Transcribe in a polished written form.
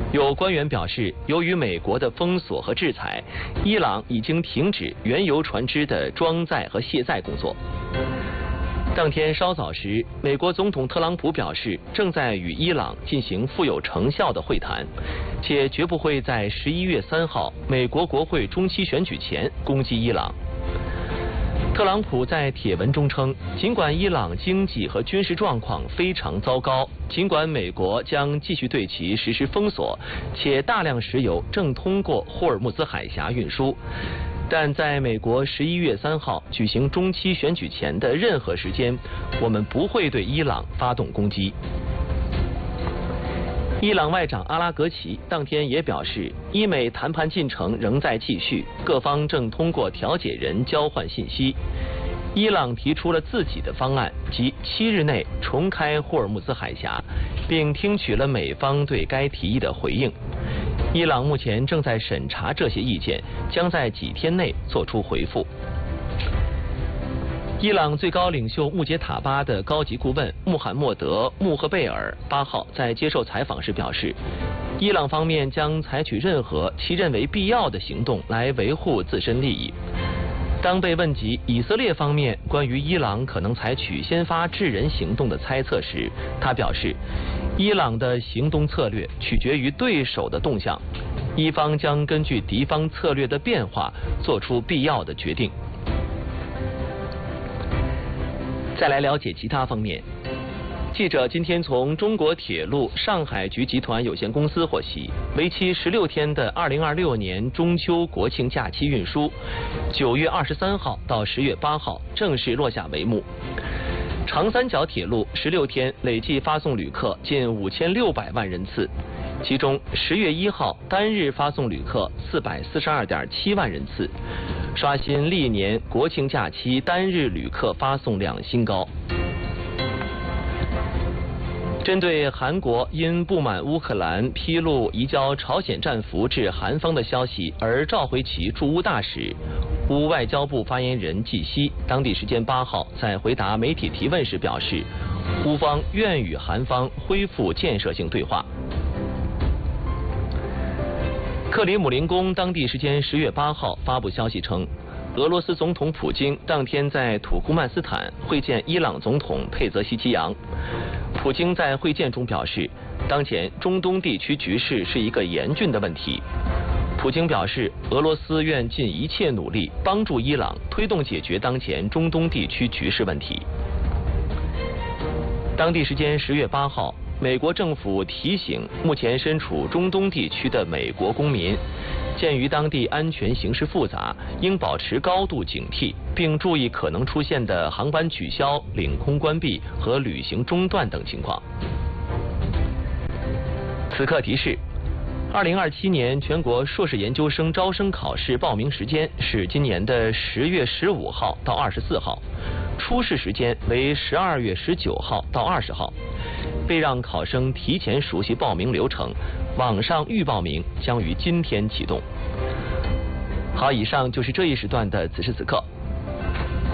有官员表示，由于美国的封锁和制裁，伊朗已经停止原油船只的装载和卸载工作。当天稍早时，美国总统特朗普表示，正在与伊朗进行富有成效的会谈，且绝不会在11月3号美国国会中期选举前攻击伊朗。特朗普在帖文中称，尽管伊朗经济和军事状况非常糟糕，尽管美国将继续对其实施封锁，且大量石油正通过霍尔木兹海峡运输，但在美国11月3号举行中期选举前的任何时间，我们不会对伊朗发动攻击。伊朗外长阿拉格齐当天也表示，伊美谈判进程仍在继续，各方正通过调解人交换信息。伊朗提出了自己的方案，即7日内重开霍尔木兹海峡，并听取了美方对该提议的回应。伊朗目前正在审查这些意见，将在几天内作出回复。伊朗最高领袖穆杰塔巴的高级顾问穆罕默德·穆赫贝尔8号在接受采访时表示，伊朗方面将采取任何其认为必要的行动来维护自身利益。当被问及以色列方面关于伊朗可能采取先发制人行动的猜测时，他表示，伊朗的行动策略取决于对手的动向，伊方将根据敌方策略的变化做出必要的决定。再来了解其他方面。记者今天从中国铁路上海局集团有限公司获悉，为期16天的2026年中秋国庆假期运输，9月23号到10月8号正式落下帷幕。长三角铁路16天累计发送旅客近5600万人次，其中10月1号单日发送旅客442.7万人次，刷新历年国庆假期单日旅客发送量新高。针对韩国因不满乌克兰披露移交朝鲜战俘至韩方的消息而召回其驻乌大使，乌外交部发言人季希当地时间8号在回答媒体提问时表示，乌方愿与韩方恢复建设性对话。克里姆林宫当地时间10月8号发布消息称，俄罗斯总统普京当天在土库曼斯坦会见伊朗总统佩泽希基扬。普京在会见中表示，当前中东地区局势是一个严峻的问题。普京表示，俄罗斯愿尽一切努力帮助伊朗推动解决当前中东地区局势问题。当地时间10月8号，美国政府提醒目前身处中东地区的美国公民，鉴于当地安全形势复杂，应保持高度警惕，并注意可能出现的航班取消、领空关闭和旅行中断等情况。此刻提示：2027年全国硕士研究生招生考试报名时间是今年的10月15号到24号，初试时间为12月19号到20号。为让考生提前熟悉报名流程，网上预报名将于今天启动。好，以上就是这一时段的此时此刻。